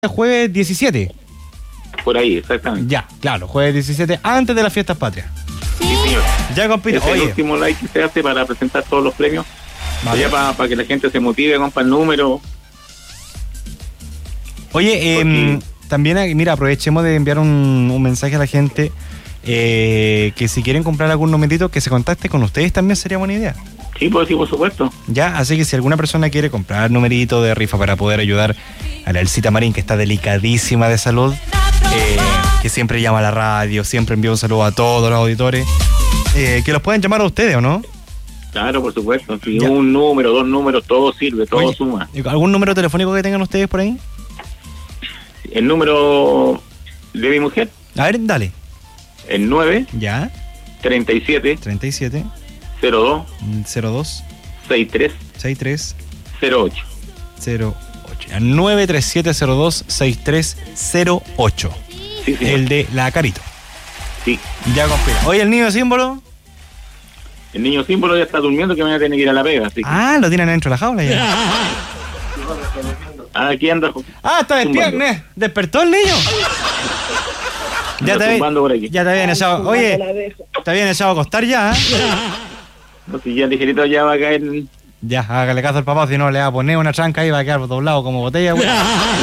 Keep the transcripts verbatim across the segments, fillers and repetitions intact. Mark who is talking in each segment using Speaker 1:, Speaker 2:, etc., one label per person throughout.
Speaker 1: jueves diecisiete.
Speaker 2: Por ahí, exactamente.
Speaker 1: Ya, claro, jueves diecisiete, antes de las fiestas patrias.
Speaker 2: Sí, señor.
Speaker 1: Ya, compito.
Speaker 2: Es el
Speaker 1: Oye,
Speaker 2: último like que se hace para presentar todos los premios.
Speaker 1: vale.
Speaker 2: Ya para pa que la gente se motive, compa el número.
Speaker 1: Oye, eh, también, eh, mira, aprovechemos de enviar un, un mensaje a la gente eh, que si quieren comprar algún numerito, que se contacte con ustedes también sería buena idea.
Speaker 2: Sí, pues sí, por supuesto.
Speaker 1: Ya, así que si alguna persona quiere comprar numerito de rifa para poder ayudar a la Elcita Marín, que está delicadísima de salud, eh, que siempre llama a la radio, siempre envía un saludo a todos los auditores, eh, que los pueden llamar a ustedes, ¿o no?
Speaker 2: Claro, por supuesto. Si
Speaker 1: Ya.
Speaker 2: un número, dos números, todo sirve, todo
Speaker 1: Oye,
Speaker 2: suma.
Speaker 1: ¿algún número telefónico que tengan ustedes por ahí?
Speaker 2: El número de mi mujer,
Speaker 1: A ver, dale.
Speaker 2: el nueve
Speaker 1: Ya,
Speaker 2: treinta y siete
Speaker 1: treinta y siete,
Speaker 2: cero dos
Speaker 1: cero dos,
Speaker 2: sesenta y tres
Speaker 1: sesenta y tres,
Speaker 2: cero ocho.
Speaker 1: cero ocho. nueve tres siete cero dos seis tres cero ocho.
Speaker 2: Sí, sí.
Speaker 1: El de la Carito.
Speaker 2: Sí.
Speaker 1: Ya, compila. Oye, el niño símbolo.
Speaker 2: El niño símbolo ya está durmiendo, que me voy a tener que ir a la pega. Así que...
Speaker 1: Ah, lo tienen dentro de la jaula ya.
Speaker 2: Aquí anda.
Speaker 1: Ah, está despierto.
Speaker 2: Zumbando.
Speaker 1: ¿eh? ¿Despertó el niño? Ya
Speaker 2: Anda
Speaker 1: te,
Speaker 2: zumbando por aquí.
Speaker 1: ya te habían echado. Oye, te habían echado a acostar ya. ¿eh?
Speaker 2: No, si ya ligerito ya va a caer.
Speaker 1: Ya, hágale caso al papá, si no le va a poner una tranca y va a quedar doblado como botella, güey.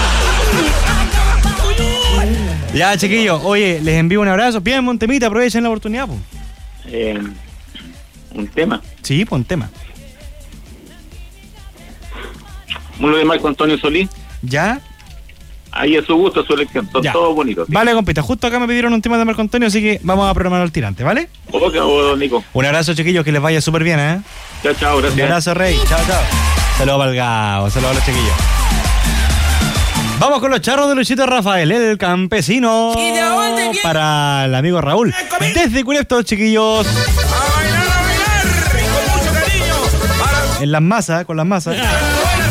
Speaker 1: Ya, chiquillos, oye, les envío un abrazo. Piden un temita, aprovechen la oportunidad, pues.
Speaker 2: Eh, un tema.
Speaker 1: Sí, pues un tema.
Speaker 2: Uno de Marco Antonio Solís.
Speaker 1: ¿Ya?
Speaker 2: Ahí a su gusto, a su elección. Son
Speaker 1: Ya.
Speaker 2: todos bonitos. ¿Sí?
Speaker 1: Vale, compita, justo acá me pidieron un tema de Marco Antonio, así que vamos a programar al tirante, ¿vale?
Speaker 2: Ok, oh, Nico.
Speaker 1: Un abrazo, chiquillos, que les vaya súper bien, ¿eh?
Speaker 2: Chao, chao,
Speaker 1: Un
Speaker 2: gracias.
Speaker 1: abrazo, Rey. Chao, chao. Saludos para el Gabo, saludos a los chiquillos. Vamos con los charros de Luchito Rafael, el campesino. Para el amigo Raúl. Desde Curepto, chiquillos.
Speaker 3: A bailar, a bailar, con mucho cariño. Para...
Speaker 1: En las masas, con las masas.